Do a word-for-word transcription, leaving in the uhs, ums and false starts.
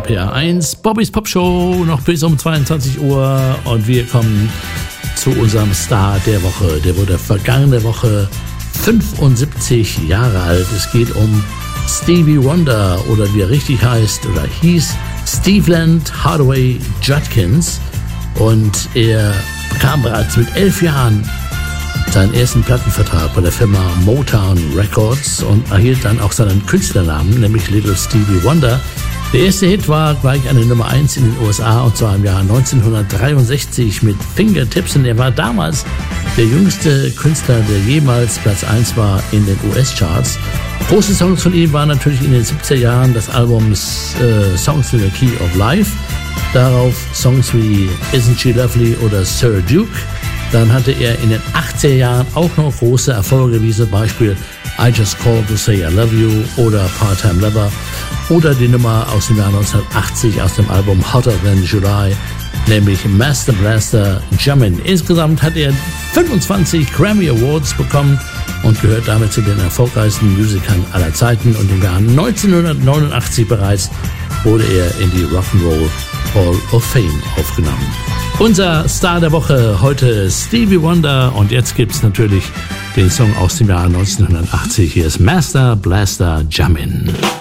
R P R eins, Bobbys Pop Show, noch bis um zweiundzwanzig Uhr und wir kommen zu unserem Star der Woche. Der wurde vergangene Woche fünfundsiebzig Jahre alt. Es geht um Stevie Wonder oder wie er richtig heißt oder hieß Steveland Hardaway Judkins und er bekam bereits mit elf Jahren seinen ersten Plattenvertrag bei der Firma Motown Records und erhielt dann auch seinen Künstlernamen, nämlich Little Stevie Wonder. Der erste Hit war gleich eine Nummer eins in den U S A und zwar im Jahr neunzehnhundertdreiundsechzig mit Fingertips und er war damals der jüngste Künstler, der jemals Platz eins war in den U S-Charts. Große Songs von ihm waren natürlich in den siebziger Jahren das Album äh, Songs in the Key of Life, darauf Songs wie Isn't She Lovely oder Sir Duke. Dann hatte er in den achtziger Jahren auch noch große Erfolge, wie zum Beispiel I Just Called to Say I Love You oder Part-Time Lover oder die Nummer aus dem Jahr neunzehnhundertachtzig aus dem Album Hotter Than July, nämlich Master Blaster Jammin'. Insgesamt hat er fünfundzwanzig Grammy Awards bekommen und gehört damit zu den erfolgreichsten Musikern aller Zeiten und im Jahr neunzehnhundertneunundachtzig bereits wurde er in die Rock'n'Roll Hall of Fame aufgenommen. Unser Star der Woche heute Stevie Wonder und jetzt gibt's natürlich den Song aus dem Jahr neunzehnhundertachtzig. Hier ist Master Blaster Jammin'.